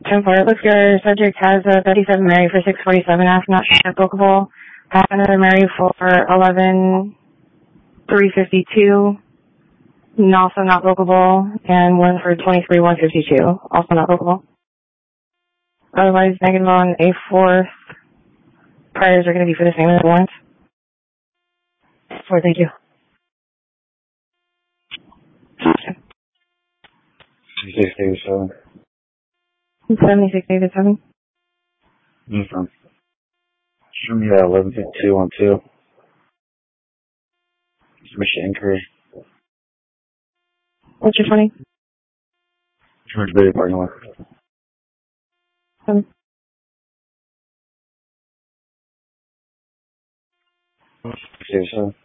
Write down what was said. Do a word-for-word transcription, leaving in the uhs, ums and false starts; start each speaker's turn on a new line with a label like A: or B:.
A: ten four, it looks your subject has a thirty-seven Mary for six forty-seven, ask not bookable. Have another Mary for eleven three fifty-two, also not bookable, and one for twenty-three one fifty-two, also not bookable. Otherwise, negative on A four. Priors are going to be for the same as the warrants. Four, thank you.
B: seventy-six eighty-seven.
A: seventy-six eighty-seven.
B: Confirm. Show me that eleven fifty-two on two. Submission inquiry.
A: What's your twenty?
B: George Bay parking lot.
A: Seven.
B: eighty-seven.